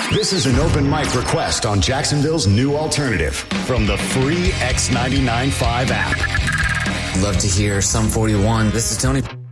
This is an open mic request on Jacksonville's new alternative from the free X99.5 app. Love to hear Sum 41. This is Tony.